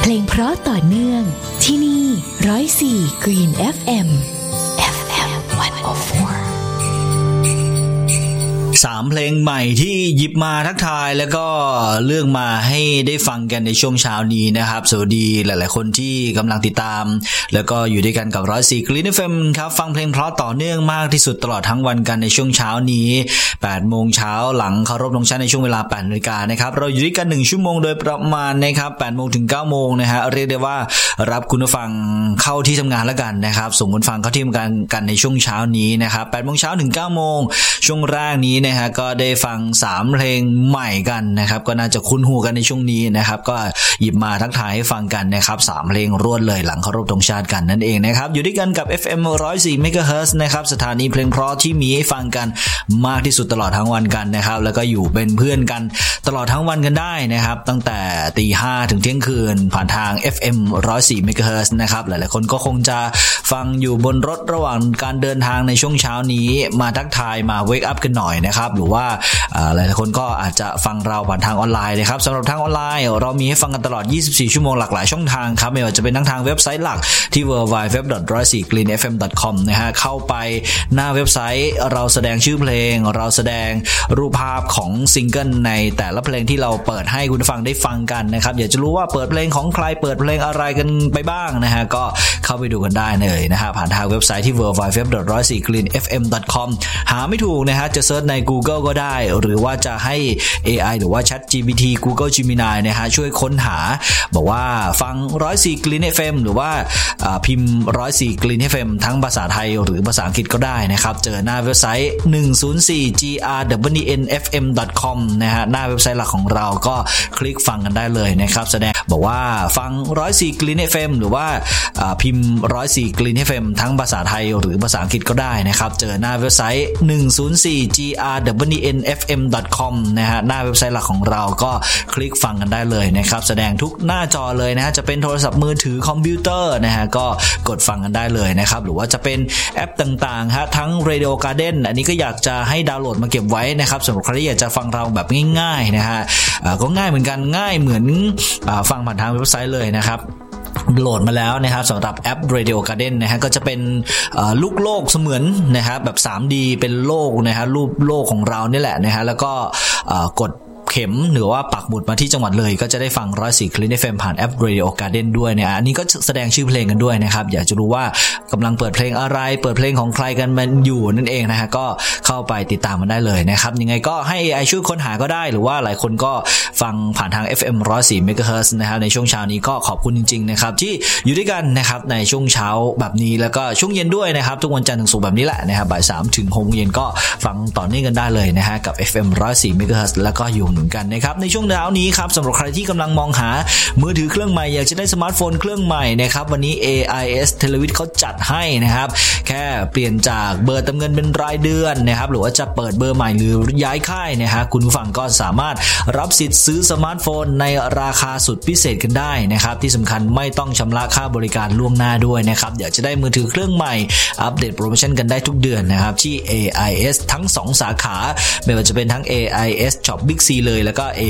เพลงเพราะต่อเนื่องที่นี่104 Green FM 104 3 เพลงใหม่ที่หยิบมาทักทายแล้วก็เลือกมาให้ได้ฟังกันในช่วงเช้านี้นะครับสวัสดีหลายๆคนที่กำลังติดตามแล้วก็อยู่ด้วยกันกับ104 Green FM ครับฟังเพลงเพราะต่อเนื่องมากที่สุดตลอดทั้งวันกันในช่วงเช้านี้8 โมงเช้าหลังเคารพธงชาติในช่วงเวลา 8 นาฬิกานะครับเราอยู่ด้วยกัน1ชั่วโมงโดยประมาณนะครับ8 โมงถึง 9 โมงนะฮะเรียกได้ว่ารับคุณผู้ฟังเข้าที่ทำงานแล้วกันนะครับส่งคุณฟังเข้าที่ทำงานกันในช่วงเช้านี้นะครับ8 โมงเช้าถึง 9 โมงช่วงแรกนี้นะฮะก็ได้ฟัง3เพลงใหม่กันนะครับก็น่าจะคุ้นหูกันในช่วงนี้นะครับก็หยิบมาทักทายให้ฟังกันนะครับ3เพลงรวดเลยหลังเคารพธงชาติกันนั่นเองนะครับอยู่ด้วยกันกับ FM 104 MHz นะครับสถานีเพลงเพราะที่มีให้ฟังกันมากที่สุดตลอดทั้งวันกันนะครับแล้วก็อยู่เป็นเพื่อนกันตลอดทั้งวันกันได้นะครับตั้งแต่ 5:00 ถึงเที่ยงคืนผ่านทาง FM 104 MHz นะครับหลายๆคนก็คงจะฟังอยู่บนรถระหว่างการเดินทางในช่วงเช้านี้มาทักทายมาเวคอัพกันหน่อยนะครับหรือว่าหลายๆคนก็อาจจะฟังเราผ่านทางออนไลน์นะครับสำหรับทางออนไลน์เรามีให้ฟังกันตลอด24ชั่วโมงหลากหลายช่องทางครับไม่ว่าจะเป็นทั้งทางเว็บไซต์หลักที่ www.104greenfm.com นะฮะเข้าไปหน้าเว็บไซต์เราแสดงชื่อเพลงเราแสดงรูปภาพของซิงเกิลในแต่ละเพลงที่เราเปิดให้คุณฟังได้ฟังกันนะครับอยากจะรู้ว่าเปิดเพลงของใครเปิดเพลงอะไรกันไปบ้างนะฮะก็เข้าไปดูกันได้เลยนะฮะผ่านทางเว็บไซต์ที่ www.104greenfm.com หาไม่ถูกนะฮะจะเซิร์ชใน Google ก็ได้หรือว่าจะให้ AI หรือว่า ChatGPT Google Gemini นะฮะช่วยค้นหาบอกว่าฟัง104 Green FM หรือว่าพิมพ์104 Green FM ทั้งภาษาไทยหรือภาษาอังกฤษก็ได้นะครับเจอหน้าเว็บไซต์ 104greenfm.com นะฮะหน้าเว็บไซต์หลักของเราก็คลิกฟังกันได้เลยนะครับแสดงบอกว่าฟัง104 Green FM หรือว่าพิมพ์104 Green FM ทั้งภาษาไทยหรือภาษาอังกฤษก็ได้นะครับเจอหน้าเว็บไซต์ 104greenfm.com นะฮะหน้าเว็บไซต์หลักของเราก็คลิกฟังกันได้เลยนะครับแสดงทุกหน้าจอเลยนะฮะจะเป็นโทรศัพท์มือถือคอมพิวเตอร์นะฮะก็กดฟังกันได้เลยนะครับหรือว่าจะเป็นแอปต่างๆฮะทั้ง Radio Garden อันนี้ก็อยากจะให้ดาวน์โหลดมาเก็บไว้นะครับสำหรับใครที่อยากจะฟังเราแบบง่ายๆนะฮะก็ง่ายเหมือนกันง่ายเหมือนฟังผ่านทางเว็บไซต์เลยนะครับโหลดมาแล้วนะครับสำหรับแอป Radio Garden นะฮะก็จะเป็นลูกโลกเสมือนนะครับแบบ 3D เป็นโลกนะฮะรูปโลกของเรานี่แหละนะฮะแล้วก็กดเข็มหรือว่าปักหมุดมาที่จังหวัดเลยก็จะได้ฟัง104 Green FM ผ่านแอป Radio Garden ด้วยเนี่ยอันนี้ก็แสดงชื่อเพลงกันด้วยนะครับอยากจะรู้ว่ากำลังเปิดเพลงอะไรเปิดเพลงของใครกันมันอยู่นั่นเองนะฮะก็เข้าไปติดตามมันได้เลยนะครับยังไงก็ให้ AI ช่วยค้นหาก็ได้หรือว่าหลายคนก็ฟังผ่านทาง FM 104 MHz นะครับในช่วงเช้านี้ก็ขอบคุณจริงๆนะครับที่อยู่ด้วยกันนะครับในช่วงเช้าแบบนี้แล้วก็ช่วงเย็นด้วยนะครับทุกวันจันทร์ถึงศุกร์แบบนี้แหละนะครับบ่าย 3 ถึง 6 โมงเย็นก็ฟังต่อเนื่องกันได้เลยนะฮะกับ FM 104 MHz แล้วก็อยู่เหมือนกันนะครับในช่วงเช้านี้ครับสำหรับใครที่กำลังมองหามือถือเครื่องใหม่อยากจะได้สมาร์ทโฟนเครื่องใหม่นะครับวันนี้ AIS เทเลวิทเขาจัดให้นะครับแค่เปลี่ยนจากเบอร์เติมเงินเป็นรายเดือนนะครับหรือว่าจะเปิดเบอร์ใหม่หรือย้ายค่ายนะฮะคุณผู้ฟังก็สามารถรับสิทธิ์ซื้อสมาร์ทโฟนในราคาสุดพิเศษกันได้นะครับที่สำคัญไม่ต้องชำระค่าบริการล่วงหน้าด้วยนะครับอยากจะได้มือถือเครื่องใหม่อัปเดตโปรโมชั่นกันได้ทุกเดือนนะครับที่ AIS ทั้ง2สาขาไม่ว่าจะเป็นทั้ง AIS Shop Big C เลยแล้วก็